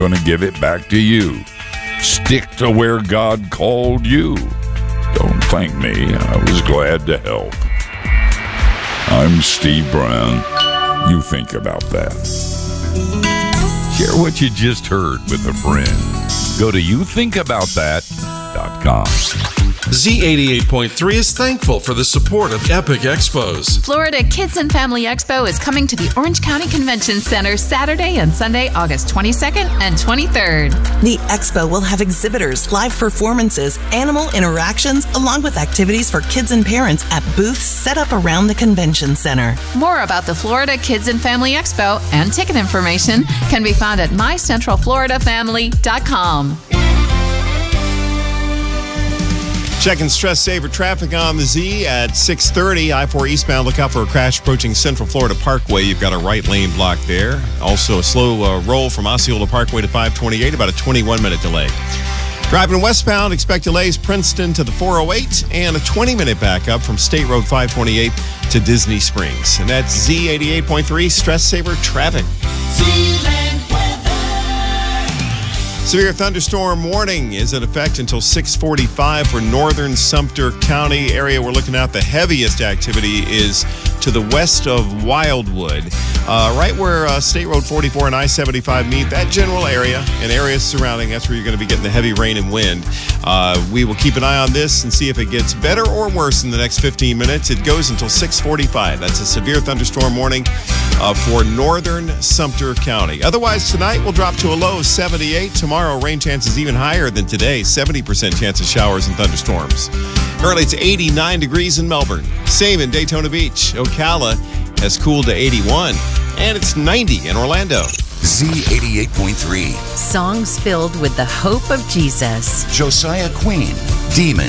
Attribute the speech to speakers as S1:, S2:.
S1: going to give it back to you. Stick to where God called you. Don't thank me. I was glad to help. I'm Steve Brown. You think about that. Share what you just heard with a friend. Go to youthinkaboutthat.com.
S2: Z88.3 is thankful for the support of Epic Expos.
S3: Florida Kids and Family Expo is coming to the Orange County Convention Center Saturday and Sunday, August 22nd and 23rd.
S4: The expo will have exhibitors, live performances, animal interactions, along with activities for kids and parents at booths set up around the convention center.
S3: More about the Florida Kids and Family Expo and ticket information can be found at mycentralfloridafamily.com.
S5: Checking Stress Saver traffic on the Z at 6:30. I-4 eastbound, look out for a crash approaching Central Florida Parkway. You've got a right lane block there. Also a slow roll from Osceola Parkway to 528, about a 21-minute delay. Driving westbound, expect delays Princeton to the 408 and a 20-minute backup from State Road 528 to Disney Springs. And that's Z88.3 Stress Saver traffic. Severe thunderstorm warning is in effect until 6:45 for northern Sumter County area. We're looking at the heaviest activity is to the west of Wildwood, right where State Road 44 and I-75 meet. That general area and areas surrounding, that's where you're going to be getting the heavy rain and wind. We will keep an eye on this and see if it gets better or worse in the next 15 minutes. It goes until 6:45. That's a severe thunderstorm warning for northern Sumter County. Otherwise, tonight we'll drop to a low of 78. Tomorrow, rain chances even higher than today, 70% chance of showers and thunderstorms. Currently, it's 89 degrees in Melbourne. Same in Daytona Beach. Ocala has cooled to 81. And it's 90 in Orlando.
S6: Z88.3.
S7: Songs filled with the hope of Jesus.
S6: Josiah Queen, Demon.